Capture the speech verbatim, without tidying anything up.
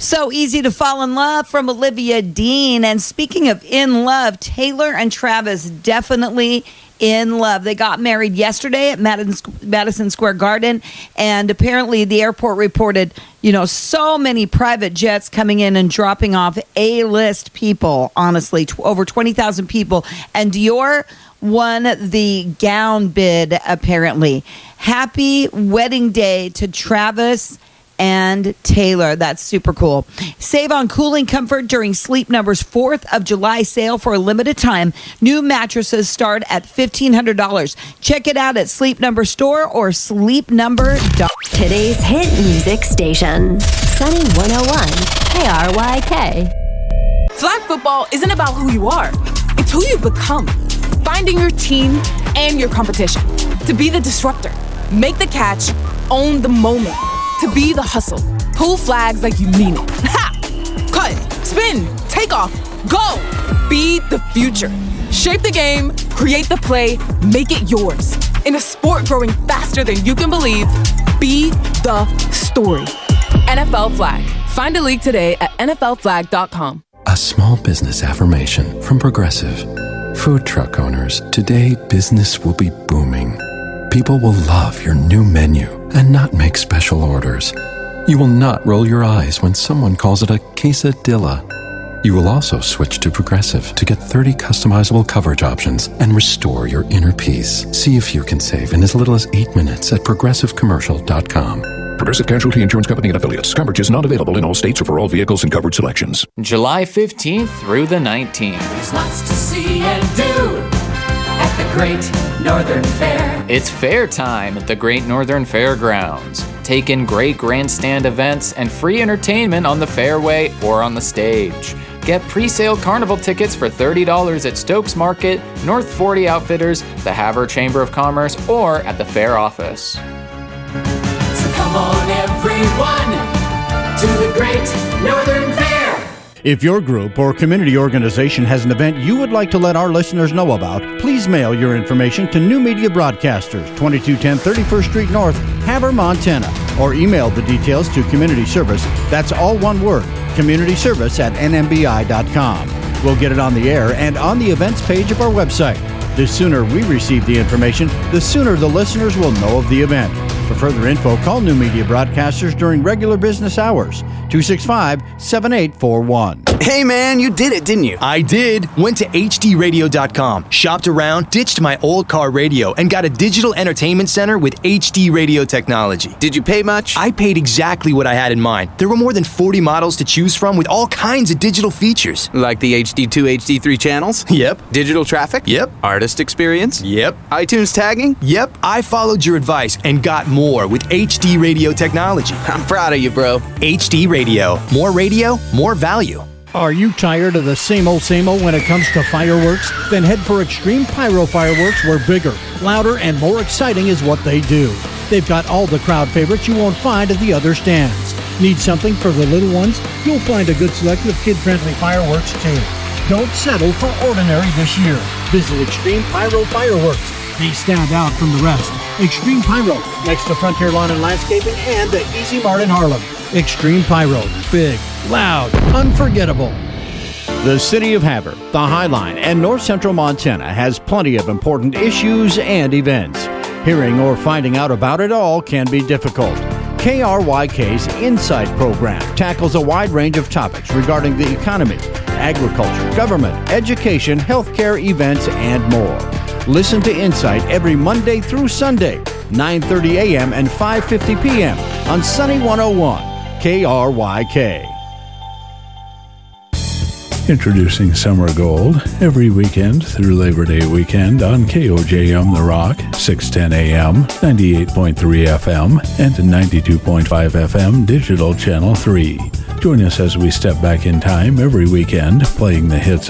So Easy to Fall in Love from Olivia Dean. And speaking of in love, Taylor and Travis definitely in love. They got married yesterday at Madison Square Garden, and apparently the airport reported, you know, so many private jets coming in and dropping off A-list people, honestly, t- over twenty thousand people. And Dior won the gown bid, apparently. Happy wedding day to Travis and Taylor. That's super cool. Save on cooling comfort during Sleep Number's fourth of July sale for a limited time. New mattresses start at fifteen hundred dollars. Check it out at Sleep Number Store or sleep number dot com. Today's hit music station, Sunny one oh one K R Y K. Flag football isn't about who you are. It's who you become. Finding your team and your competition. To be the disruptor. Make the catch. Own the moment. To be the hustle. Pull flags like you mean it. Ha! Cut. Spin. Take off. Go. Be the future. Shape the game. Create the play. Make it yours. In a sport growing faster than you can believe, be the story. N F L Flag. Find a league today at N F L flag dot com. A small business affirmation from Progressive. Food truck owners, today business will be booming. People will love your new menu and not make special orders. You will not roll your eyes when someone calls it a quesadilla. You will also switch to Progressive to get thirty customizable coverage options and restore your inner peace. See if you can save in as little as eight minutes at progressive commercial dot com. Progressive Casualty Insurance Company and Affiliates. Coverage is not available in all states or for all vehicles and coverage selections. July fifteenth through the nineteenth. There's lots to see and do at the Great Northern Fair. It's fair time at the Great Northern Fairgrounds. Take in great grandstand events and free entertainment on the fairway or on the stage. Get pre-sale carnival tickets for thirty dollars at Stokes Market, North forty Outfitters, the Havre Chamber of Commerce, or at the fair office. So come on everyone to the Great Northern Fair. If your group or community organization has an event you would like to let our listeners know about, please mail your information to New Media Broadcasters, twenty-two ten thirty-first Street North, Havre, Montana, or email the details to Community Service. That's all one word, community service at n m b i dot com. We'll get it on the air and on the events page of our website. The sooner we receive the information, the sooner the listeners will know of the event. For further info, call New Media Broadcasters during regular business hours, two six five, seven eight four one. Hey man, you did it, didn't you? I did. Went to H D radio dot com, shopped around, ditched my old car radio, and got a digital entertainment center with H D radio technology. Did you pay much? I paid exactly what I had in mind. There were more than forty models to choose from with all kinds of digital features. Like the H D two, H D three channels? Yep. Digital traffic? Yep. Artist experience? Yep. iTunes tagging? Yep. I followed your advice and got more with H D radio technology. I'm proud of you, bro. H D radio. More radio, more value. Are you tired of the same old, same old when it comes to fireworks? Then head for Extreme Pyro Fireworks, where bigger, louder, and more exciting is what they do. They've got all the crowd favorites you won't find at the other stands. Need something for the little ones? You'll find a good selection of kid-friendly fireworks, too. Don't settle for ordinary this year. Visit Extreme Pyro Fireworks. They stand out from the rest. Extreme Pyro, next to Frontier Lawn and Landscaping and the Easy Mart in Harlem. Extreme Pyro, big, loud, unforgettable. The City of Havre, the High Line, and North Central Montana has plenty of important issues and events. Hearing or finding out about it all can be difficult. K R Y K's Insight program tackles a wide range of topics regarding the economy, agriculture, government, education, healthcare, events, and more. Listen to Insight every Monday through Sunday, nine thirty a.m. and five fifty p.m. on Sunny one oh one, K R Y K. Introducing Summer Gold every weekend through Labor Day weekend on K O J M The Rock, six ten a.m., ninety-eight point three F M, and ninety-two point five F M Digital Channel three. Join us as we step back in time every weekend, playing the hits